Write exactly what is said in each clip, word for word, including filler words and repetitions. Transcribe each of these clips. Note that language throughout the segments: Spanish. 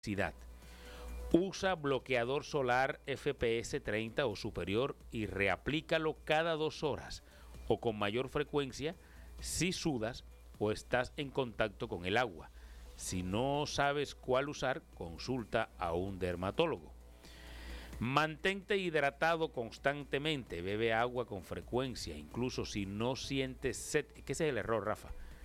intensidad. Usa bloqueador solar F P S treinta o superior y reaplícalo cada dos horas o con mayor frecuencia si sudas o estás en contacto con el agua. Si no sabes cuál usar, consulta a un dermatólogo. Mantente hidratado constantemente, bebe agua con frecuencia, incluso si no sientes sed. ¿Qué ese es el error, Rafa?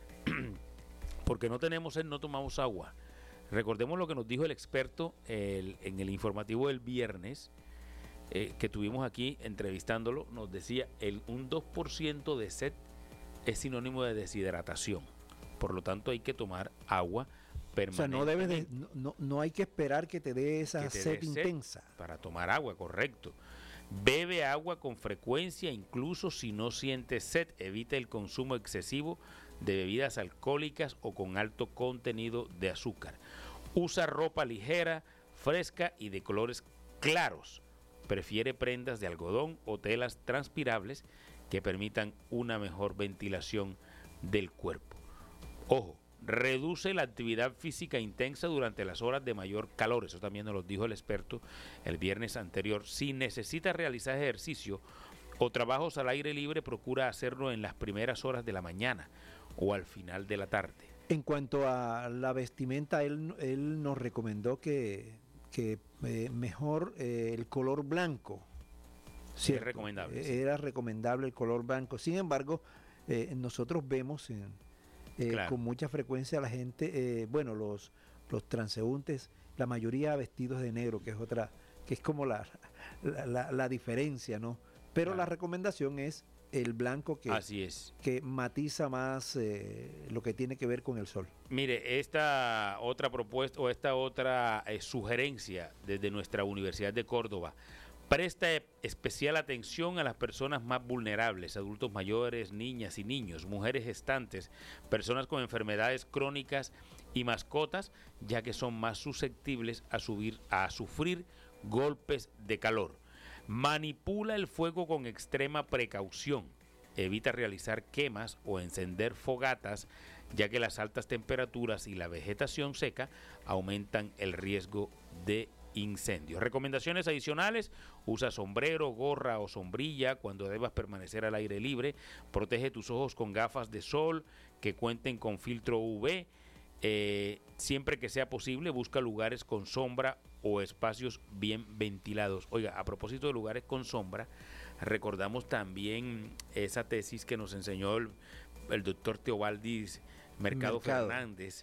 Porque no tenemos sed, no tomamos agua. Recordemos lo que nos dijo el experto el, en el informativo del viernes, eh, que tuvimos aquí entrevistándolo. Nos decía, el, un dos por ciento de sed es sinónimo de deshidratación. Por lo tanto, hay que tomar agua permanente. O sea, no, debes de, no, no, no hay que esperar que te dé esa te sed dé intensa. Sed para tomar agua, correcto. Bebe agua con frecuencia, incluso si no sientes sed. Evita el consumo excesivo de bebidas alcohólicas o con alto contenido de azúcar. Usa ropa ligera, fresca y de colores claros. Prefiere prendas de algodón o telas transpirables que permitan una mejor ventilación del cuerpo. Ojo, reduce la actividad física intensa durante las horas de mayor calor. Eso también nos lo dijo el experto el viernes anterior. Si necesitas realizar ejercicio o trabajos al aire libre, procura hacerlo en las primeras horas de la mañana o al final de la tarde. En cuanto a la vestimenta, él, él nos recomendó que, que eh, mejor eh, el color blanco. ¿Cierto? Es recomendable. Eh, sí. Era recomendable el color blanco. Sin embargo, eh, nosotros vemos en, eh, claro. con mucha frecuencia a la gente, eh, bueno, los, los transeúntes, la mayoría vestidos de negro, que es otra, que es como la, la, la, la diferencia, ¿no? Pero claro. la recomendación es el blanco que, Así es. que matiza más eh, lo que tiene que ver con el sol. Mire, esta otra propuesta o esta otra eh, sugerencia desde nuestra Universidad de Córdoba: presta especial atención a las personas más vulnerables, adultos mayores, niñas y niños, mujeres gestantes, personas con enfermedades crónicas y mascotas, ya que son más susceptibles a, subir, a sufrir golpes de calor. Manipula el fuego con extrema precaución. Evita realizar quemas o encender fogatas, ya que las altas temperaturas y la vegetación seca aumentan el riesgo de incendios. Recomendaciones adicionales: usa sombrero, gorra o sombrilla cuando debas permanecer al aire libre. Protege tus ojos con gafas de sol que cuenten con filtro U V. Eh, siempre que sea posible, busca lugares con sombra o espacios bien ventilados. Oiga, a propósito de lugares con sombra, recordamos también esa tesis que nos enseñó el, el doctor Teobaldis Mercado, Mercado Fernández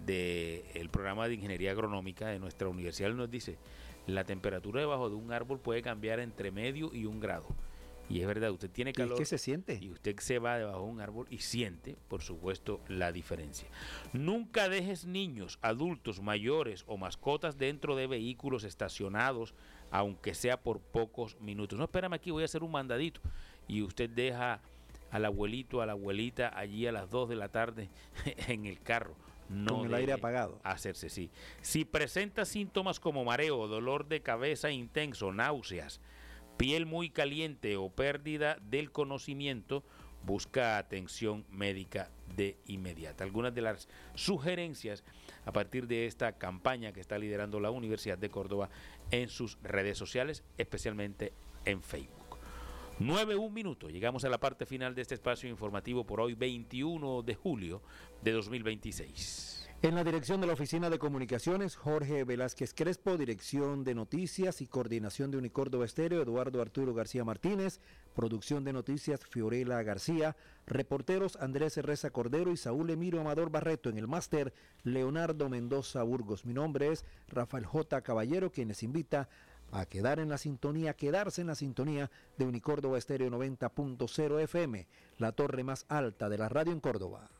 del programa de Ingeniería Agronómica de nuestra universidad. Él nos dice, la temperatura debajo de un árbol puede cambiar entre medio y un grado. Y es verdad, usted tiene calor. ¿Y qué se siente? Y usted se va debajo de un árbol y siente, por supuesto, la diferencia. Nunca dejes niños, adultos, mayores o mascotas dentro de vehículos estacionados, aunque sea por pocos minutos. No, espérame aquí, voy a hacer un mandadito. Y usted deja al abuelito, a la abuelita allí a las dos de la tarde en el carro. No con el aire apagado. Hacerse, sí. Si presenta síntomas como mareo, dolor de cabeza intenso, náuseas, piel muy caliente o pérdida del conocimiento, busca atención médica de inmediata. Algunas de las sugerencias a partir de esta campaña que está liderando la Universidad de Córdoba en sus redes sociales, especialmente en Facebook. nueve, un minuto. Llegamos a la parte final de este espacio informativo por hoy, veintiuno de julio de dos mil veintiséis. En la dirección de la Oficina de Comunicaciones, Jorge Velázquez Crespo; dirección de Noticias y Coordinación de Unicórdoba Estéreo, Eduardo Arturo García Martínez; producción de noticias, Fiorella García; reporteros, Andrés Reza Cordero y Saúl Emiro Amador Barreto; en el máster, Leonardo Mendoza Burgos. Mi nombre es Rafael J. Caballero, quien les invita a quedar en la sintonía, quedarse en la sintonía de Unicórdoba Estéreo noventa punto cero F M, la torre más alta de la radio en Córdoba.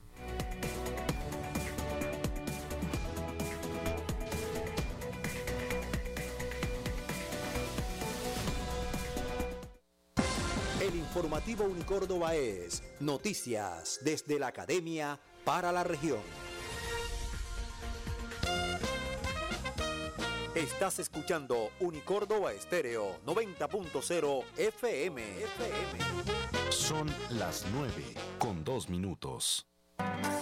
El informativo Unicórdoba es noticias desde la academia para la región. Estás escuchando Unicórdoba Estéreo noventa punto cero F M. F M. Son las nueve con dos minutos.